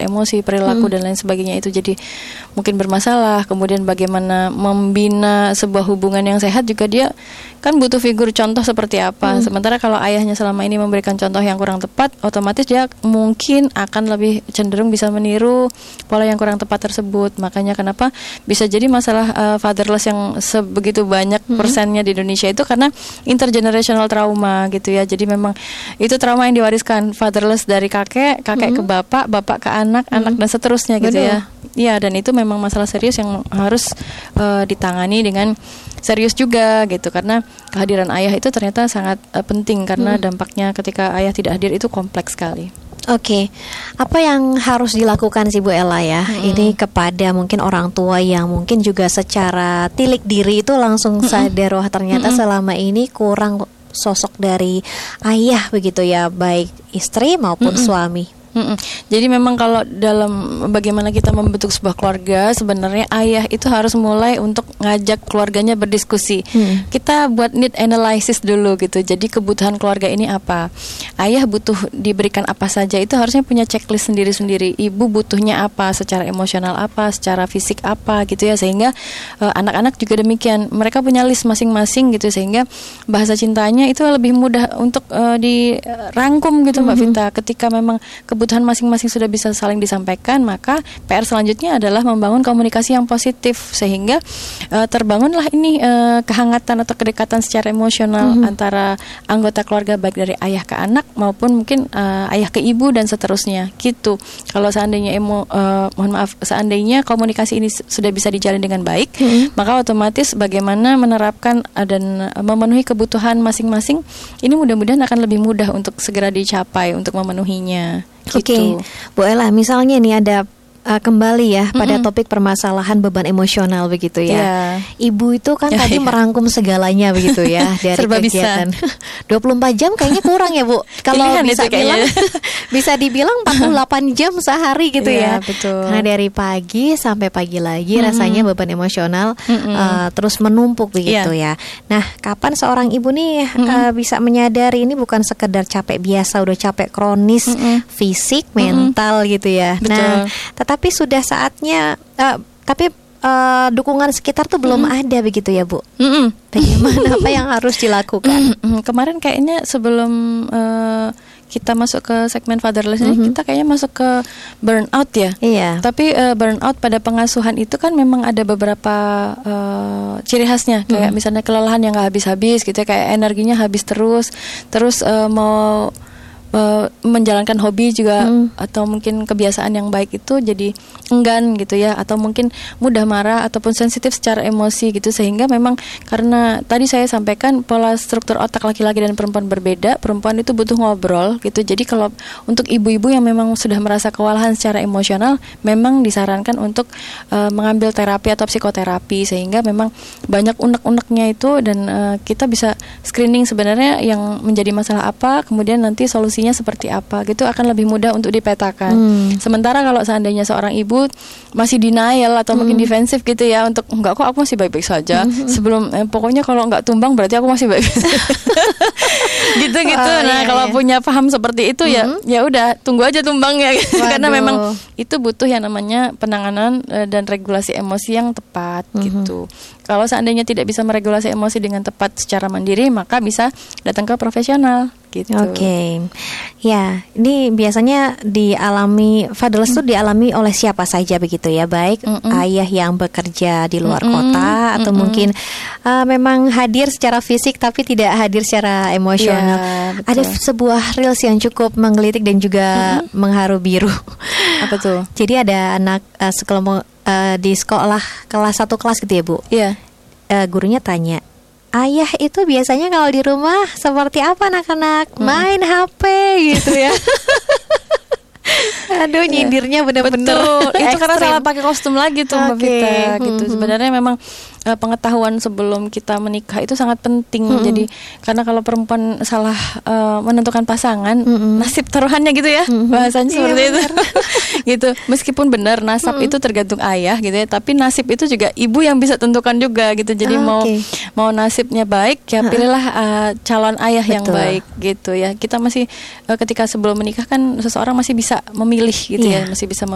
emosi, perilaku dan lain sebagainya itu jadi mungkin bermasalah. Kemudian bagaimana membina sebuah hubungan yang sehat juga dia kan butuh figur contoh seperti apa. Sementara kalau ayahnya selama ini memberikan contoh yang kurang tepat, otomatis dia mungkin akan lebih cenderung bisa meniru pola yang kurang tepat tersebut. Makanya kenapa bisa jadi masalah fatherless yang sebegitu banyak persennya di Indonesia itu karena intergenerational trauma gitu ya. Jadi memang itu trauma yang diwariskan, fatherless dari kakek ke bapak, bapak ke anak, anak dan seterusnya gitu ya. Iya, dan itu memang masalah serius yang harus ditangani dengan serius juga gitu, karena kehadiran ayah itu ternyata sangat penting karena dampaknya ketika ayah tidak hadir itu kompleks sekali. Oke, apa yang harus dilakukan sih Bu Ella ya? Ini kepada mungkin orang tua yang mungkin juga secara tilik diri itu langsung sadar wah ternyata selama ini kurang sosok dari ayah begitu ya, baik istri maupun suami. Jadi memang kalau dalam bagaimana kita membentuk sebuah keluarga, sebenarnya ayah itu harus mulai untuk ngajak keluarganya berdiskusi. Kita buat need analysis dulu gitu. Jadi kebutuhan keluarga ini apa? Ayah butuh diberikan apa saja, itu harusnya punya checklist sendiri-sendiri. Ibu butuhnya apa, secara emosional apa, secara fisik apa gitu ya. Sehingga anak-anak juga demikian. Mereka punya list masing-masing gitu, sehingga bahasa cintanya itu lebih mudah untuk dirangkum gitu Mbak Vita. Ketika memang kebutuhan masing-masing sudah bisa saling disampaikan, maka PR selanjutnya adalah membangun komunikasi yang positif sehingga terbangunlah ini kehangatan atau kedekatan secara emosional antara anggota keluarga, baik dari ayah ke anak maupun mungkin ayah ke ibu dan seterusnya gitu. Kalau seandainya seandainya komunikasi ini sudah bisa dijalin dengan baik, maka otomatis bagaimana menerapkan dan memenuhi kebutuhan masing-masing ini mudah-mudahan akan lebih mudah untuk segera dicapai untuk memenuhinya. Oke, Bu Ella, misalnya nih ada kembali ya pada topik permasalahan beban emosional begitu ya. Ibu itu kan tadi merangkum segalanya begitu ya dari serba kegiatan. 24 jam kayaknya kurang ya Bu. Kalau bisa bilang bisa dibilang 48 jam sehari gitu ya. Betul. Nah dari pagi sampai pagi lagi rasanya beban emosional terus menumpuk begitu ya. Nah kapan seorang ibu nih bisa menyadari ini bukan sekedar capek biasa, udah capek kronis fisik, mental gitu ya. Betul. Nah tapi sudah saatnya, dukungan sekitar tuh belum ada begitu ya Bu. Bagaimana, apa yang harus dilakukan? Kemarin kayaknya sebelum kita masuk ke segmen fatherless ini, kita kayaknya masuk ke burnout ya. Iya. Tapi burnout pada pengasuhan itu kan memang ada beberapa ciri khasnya. Kayak misalnya kelelahan yang gak habis-habis gitu ya, kayak energinya habis terus mau menjalankan hobi juga atau mungkin kebiasaan yang baik itu jadi enggan gitu ya, atau mungkin mudah marah ataupun sensitif secara emosi gitu, sehingga memang karena tadi saya sampaikan pola struktur otak laki-laki dan perempuan berbeda, perempuan itu butuh ngobrol gitu. Jadi kalau untuk ibu-ibu yang memang sudah merasa kewalahan secara emosional, memang disarankan untuk mengambil terapi atau psikoterapi, sehingga memang banyak unek-uneknya itu dan kita bisa screening sebenarnya yang menjadi masalah apa, kemudian nanti solusinya seperti apa gitu akan lebih mudah untuk dipetakan. Sementara kalau seandainya seorang ibu masih denial atau mungkin defensif gitu ya, untuk enggak kok aku masih baik-baik saja, sebelum pokoknya kalau enggak tumbang berarti aku masih baik-baik gitu-gitu. Kalau punya paham seperti itu ya udah tunggu aja tumbangnya karena memang itu butuh yang namanya penanganan dan regulasi emosi yang tepat gitu. Kalau seandainya tidak bisa meregulasi emosi dengan tepat secara mandiri, maka bisa datang ke profesional gitu. Oke. Ya, ini biasanya dialami fatherless itu dialami oleh siapa saja begitu ya, baik ayah yang bekerja di luar kota atau mungkin memang hadir secara fisik tapi tidak hadir secara emosional. Ya, ada sebuah reels yang cukup menggelitik dan juga mengharu biru. Apa tuh? Jadi ada anak sekelompok di sekolah kelas 1 kelas gitu ya Bu. Iya. Gurunya tanya, ayah itu biasanya kalau di rumah seperti apa anak-anak? Main HP gitu ya. Aduh, nyindirnya benar-benar itu karena salah pakai kostum lagi tuh Mbak Vita gitu. Sebenarnya memang pengetahuan sebelum kita menikah itu sangat penting. Jadi karena kalau perempuan salah menentukan pasangan, nasib taruhannya gitu ya, bahasanya seperti itu. Gitu. Meskipun benar nasab itu tergantung ayah gitu ya, tapi nasib itu juga ibu yang bisa tentukan juga gitu. Jadi mau nasibnya baik ya pilihlah calon ayah yang baik gitu ya. Kita masih ketika sebelum menikah kan seseorang masih bisa memilih gitu ya, masih bisa